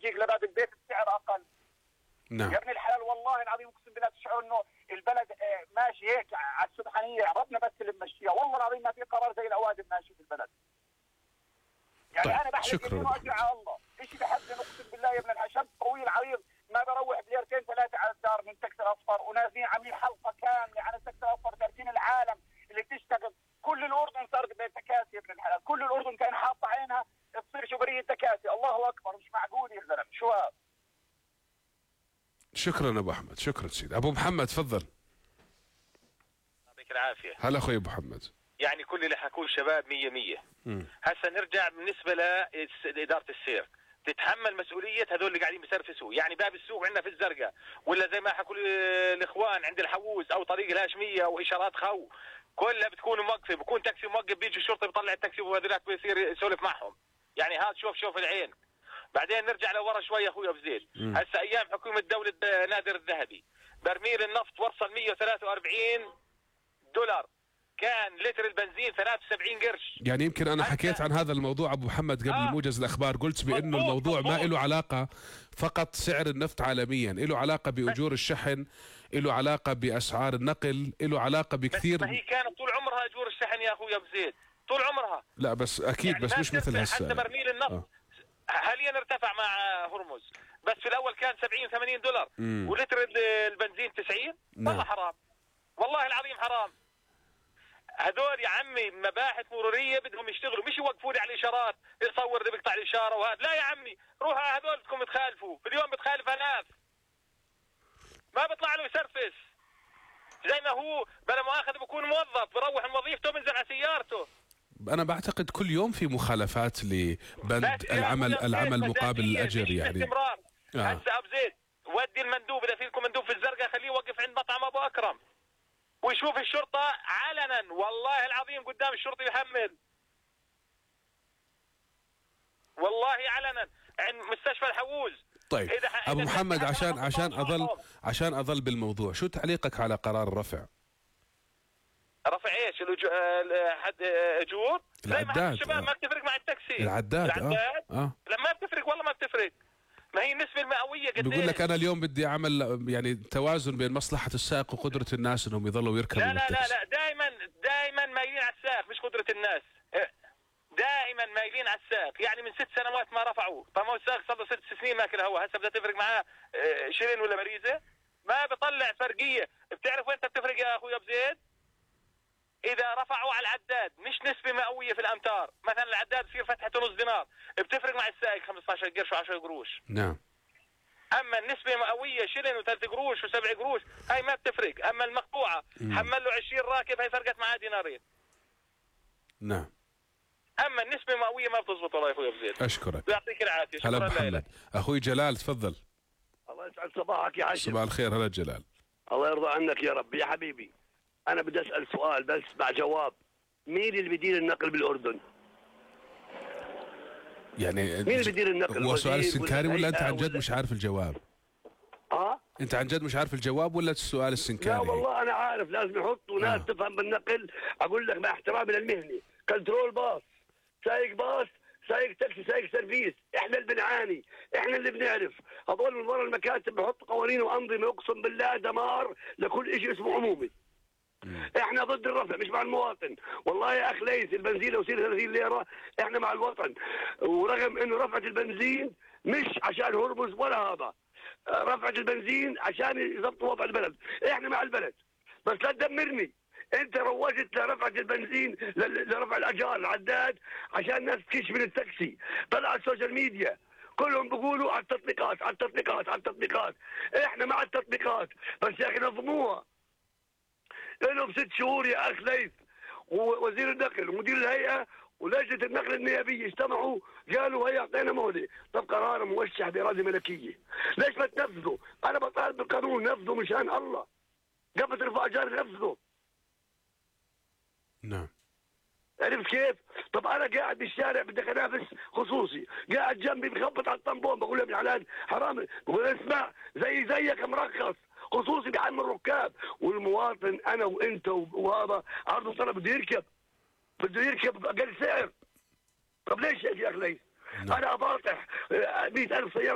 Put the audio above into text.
يجيك لباب البيت بسعر اقل. نعم يا ابن الحلال والله العظيم اقسم بالله تشعر انه البلد ماشي هيك على السبحانيه، ربنا بس اللي ممشيها، والله العظيم ما في قرار زي الاوادم ماشي في البلد. يعني طيب. انا بحلف اني ما اجري على الله، شيء بحزن اقسم بالله يا ابن الحشم، طويل عريض ما بروح بليرتين ثلاثه على الدار من تكسي الاصفر، ونازلين عاملين حلقه كامله عن التكسي الاصفر تركين العالم اللي بتشتغل، كل الاردن صار تكاسي يا ابن الحلال، كل الاردن كان حاطه عينها تصير شبريه تكاسي، الله اكبر مش معقول يا زلمه، شو هذا؟ شكرا ابو احمد، شكرا سيدي. ابو محمد تفضل. يعطيك العافيه. هلا اخوي ابو محمد. يعني كل اللي حكوه شباب 100%. هسه نرجع بالنسبه لاداره السير تتحمل مسؤوليه هذول اللي قاعدين بيسرفسوا، يعني باب السوق عندنا في الزرقاء ولا زي ما حكوا الاخوان عند الحووز او طريق الهاشميه واشارات خو كلها بتكون موقفه، بكون تاكسي موقف بيجي الشرطه بيطلع التاكسي وهذولك بيصير يسولف معهم، يعني هذا شوف العين. بعدين نرجع لورا شويه اخوي ابو زيد. هسه ايام حكومه دوله نادر الذهبي برميل النفط وصل 143 دولار، كان لتر البنزين 73 قرش. يعني يمكن انا حكيت عن هذا الموضوع ابو محمد قبل موجز الاخبار، قلت بانه الموضوع ما له علاقه فقط سعر النفط عالميا، له علاقه باجور الشحن، له علاقه باسعار النقل، له علاقه بكثير. ما هي كانت طول عمرها اجور الشحن يا اخوي ابو زيد، طول عمرها. لا بس اكيد يعني بس مش مثل هسه. حتى برميل النفط حاليا ارتفع مع هرمز، بس في الاول كان 70 80 دولار ولتر البنزين 90. والله حرام، والله العظيم حرام. هدول يا عمي مباحث مروريه بدهم يشتغلوا، مش يوقفوا لي على الاشارات يصور اللي بيقطع الاشاره وهذا، لا يا عمي روح هدول بدكم تخالفوا، في اليوم بتخالف الاف، ما بيطلع له يسرفس زي ما هو بلا مؤاخذه بكون موظف بروح من وظيفته بنزل على سيارته. انا بعتقد كل يوم في مخالفات لبند العمل مقابل الاجر يعني استمرار. هسه ابو زيد ودي المندوب، اذا فيكم مندوب في الزرقاء خليه يوقف عند مطعم ابو اكرم ويشوف الشرطه علنا، والله العظيم قدام الشرطه يحمل، والله علنا عند مستشفى الحووز. طيب ابو محمد عشان اظل بالموضوع، شو تعليقك على قرار الرفع؟ رفع ايش؟ اجور؟ العداد. الشباب ما بتفرق مع التاكسي. العداد لا ما بتفرق، والله ما بتفرق. ما هي النسبة المئوية قد بيقول لك أنا اليوم بدي أعمل يعني توازن بين مصلحة السائق وقدرة الناس إنهم يظلوا يركبوا. لا دائما مايلين على السائق مش قدرة الناس، دائما مايلين على السائق. يعني من 6 سنوات ما رفعوا، طب ما هو السائق صار له 6 سنين ماكل هوا، هسه بدها تفرق معاه شيرين ولا مريزة؟ ما بطلع فرقية. بتعرف وين بتفرق يا أخوي أبو زيد؟ إذا رفعوا على العداد مش نسبة مئوية في الأمتار، مثلا العداد يصير فتحته نص دينار، بتفرق مع السائق 15 قرش و10 قروش. نعم. أما النسبة مئوية شلن و3 قروش و7 قروش هاي ما بتفرق. أما المقطوعة حمل له 20 راكب هاي فرقت معاه دينارين. نعم. أما النسبة المئوية ما بتزبط. والله يا أخوي أبو زيد. أشكرك. يعطيك العافية. هلا محمد. أخوي جلال تفضل. الله يسعد صباحك يا عشر. صباح الخير. هلا جلال. الله يرضى عنك يا رب. يا حبيبي أنا بدي أسأل سؤال بس مع جواب. مين اللي بيدير النقل بالأردن؟ يعني مين اللي بيدير النقل؟ هو سؤال استنكاري ولا أنت عن جد مش عارف الجواب؟ أنت عن جد مش عارف الجواب ولا السؤال استنكاري؟ لا والله أنا عارف، لازم يحطوا ناس تفهم بالنقل. أقول لك مع احترامي للمهنة، كنترول باص، سايق تاكسي، سايق سيرفيس، احنا اللي بنعاني، احنا اللي بنعرف. هذول من ورا المكاتب بحطوا قوانين وانظمه، اقسم بالله دمار لكل شيء اسمه عمومي. احنا ضد الرفع مش مع المواطن. والله يا اخ ليس البنزين لو يصير 30 ليره احنا مع الوطن، ورغم انه رفعت البنزين مش عشان هرمز ولا هذا، رفعت البنزين عشان يضبطوا وضع البلد. احنا مع البلد بس لا تدمرني. انت روجت لرفعه البنزين لرفع الاجار العداد عشان الناس تكش من التاكسي. طلع على السوشيال ميديا كلهم بيقولوا على التطبيقات. احنا مع التطبيقات بس يا اخي نظموها. لهم 6 شهور يا اخ ليث، ووزير النقل ومدير الهيئه ولجنه النقل النيابيه اجتمعوا قالوا هي اعطينا مهله. طب قرار موشح باراده ملكيه، ليش ما تنفذوا؟ انا بطالب بالقانون نفذوا مشان الله. قبل رفع اجار نفذوا. نعم. عرفت كيف؟ طب انا قاعد بالشارع بدي انافس خصوصي، قاعد جنبي بخبط على الطنبون بقول له ابن حلال حرام، بقول اسمع زيك مرخص خصوصي بيحمل الركاب، والمواطن انا وانت وهذا عرض طلب بده يركب باقل سعر. طب ليش يا اخي ليش؟ انا اباطح 100,000 سياره